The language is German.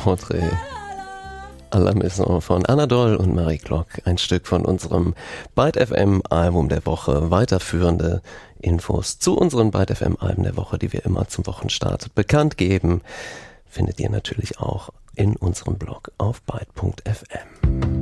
Portrait à la Maison von Anadol und Marie Glock. Ein Stück von unserem Byte FM Album der Woche. Weiterführende Infos zu unseren Byte FM Alben der Woche, die wir immer zum Wochenstart bekannt geben, findet ihr natürlich auch in unserem Blog auf byte.fm.